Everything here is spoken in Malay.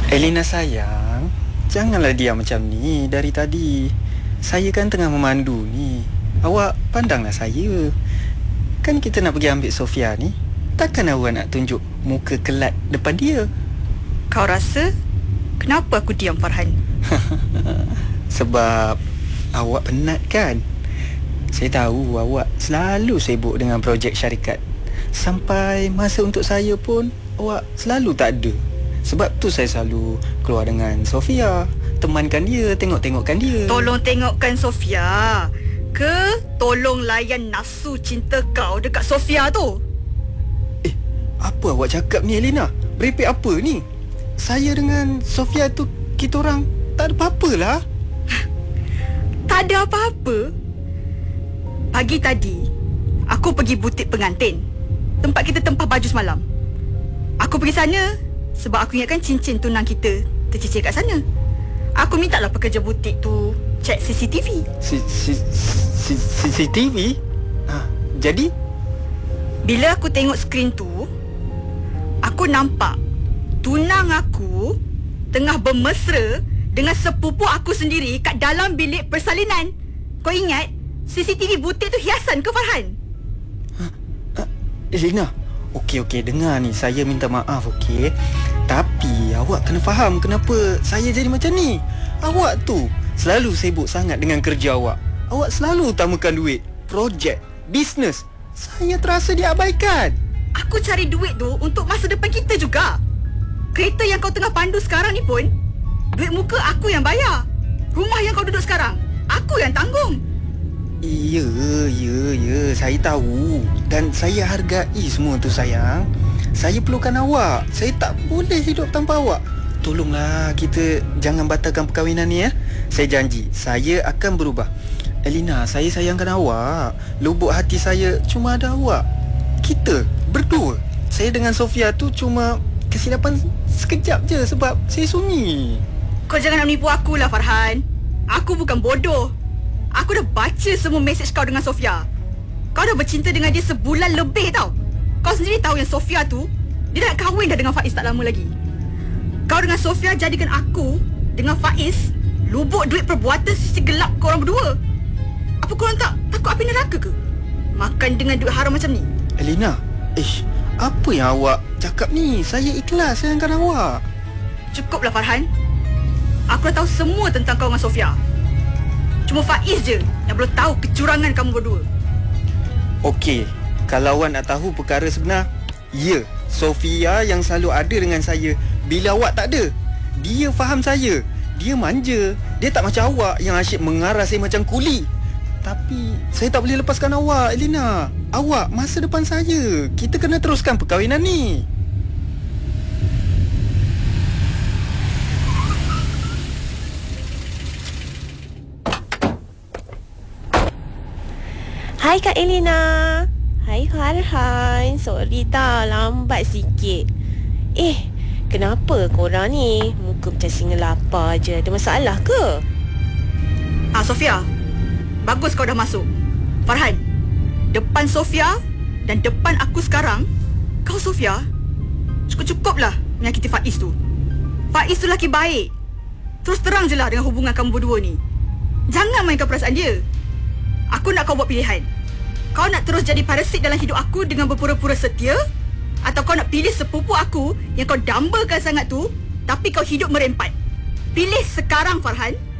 Elina sayang, janganlah diam macam ni dari tadi. Saya kan tengah memandu ni. Awak pandanglah saya. Kan kita nak pergi ambil Sofia ni. Takkan awak nak tunjuk muka kelat depan dia? Kau rasa kenapa aku diam, Farhan? Sebab awak penat kan? Saya tahu awak selalu sibuk dengan projek syarikat. Sampai masa untuk saya pun awak selalu tak ada. Sebab tu saya selalu keluar dengan Sofia, temankan dia, tengok-tengokkan dia. Tolong tengokkan Sofia ke tolong layan nafsu cinta kau dekat Sofia tu? Apa awak cakap ni, Elina? Merepek apa ni? Saya dengan Sofia tu, kita orang tak ada apa-apa lah. Tak ada apa-apa? Pagi tadi aku pergi butik pengantin, tempat kita tempah baju semalam. Aku pergi sana sebab aku ingatkan cincin tunang kita tercicir kat sana. Aku minta lah pekerja butik tu cek CCTV. CCTV? Jadi? Bila aku tengok skrin tu, aku nampak tunang aku tengah bermesra dengan sepupu aku sendiri kat dalam bilik persalinan. Kau ingat CCTV butik tu hiasan ke, Farhan? Elina, okey, dengar ni. Saya minta maaf, okey? Tapi awak kena faham kenapa saya jadi macam ni. Awak tu selalu sibuk sangat dengan kerja awak. Awak selalu utamakan duit, projek, bisnes. Saya terasa diabaikan. Aku cari duit tu untuk masa depan kita juga. Kereta yang kau tengah pandu sekarang ni pun duit muka aku yang bayar. Rumah yang kau duduk sekarang aku yang tanggung. Ya, saya tahu. Dan saya hargai semua tu, sayang. Saya perlukan awak. Saya tak boleh hidup tanpa awak. Tolonglah kita jangan batalkan perkahwinan ni, ya. Saya janji, saya akan berubah. Elina, saya sayangkan awak. Lubuk hati saya cuma ada awak. Kita berdua. Saya dengan Sofia tu cuma kesilapan sekejap je sebab saya sunyi. Kau jangan nak menipu aku lah, Farhan. Aku bukan bodoh. Aku dah baca semua mesej kau dengan Sofia. Kau dah bercinta dengan dia sebulan lebih tau. Kau sendiri tahu yang Sofia tu, dia dah nak kahwin dah dengan Faiz tak lama lagi. Kau dengan Sofia jadikan aku dengan Faiz lubuk duit perbuatan sisi gelap korang berdua. Apa korang tak takut api neraka ke? Makan dengan duit haram macam ni. Elina, apa yang awak cakap ni? Saya ikhlas sayangkan awak. Cukuplah, Farhan. Aku dah tahu semua tentang kau dengan Sofia. Cuma Faiz je yang belum tahu kecurangan kamu berdua. Okey, kalau awak nak tahu perkara sebenar, ya, Sofia yang selalu ada dengan saya bila awak tak ada. Dia faham saya. Dia manja. Dia tak macam awak yang asyik mengarah saya macam kuli. Tapi saya tak boleh lepaskan awak, Elina. Awak masa depan saya. Kita kena teruskan perkahwinan ni. Hai Kak Elina. Hai Farhan. Sorry tak lambat sikit. Kenapa korang ni muka macam singa lapar je? Ada masalah ke? Sofia, bagus kau dah masuk. Farhan, depan Sofia dan depan aku sekarang, kau Sofia cukup-cukuplah menyakiti Faiz tu. Faiz tu lelaki baik. Terus terang je lah dengan hubungan kamu berdua ni. Jangan mainkan perasaan dia. Aku nak kau buat pilihan. Kau nak terus jadi parasit dalam hidup aku dengan berpura-pura setia, atau kau nak pilih sepupu aku yang kau dambakan sangat tu, tapi kau hidup merempat. Pilih sekarang, Farhan.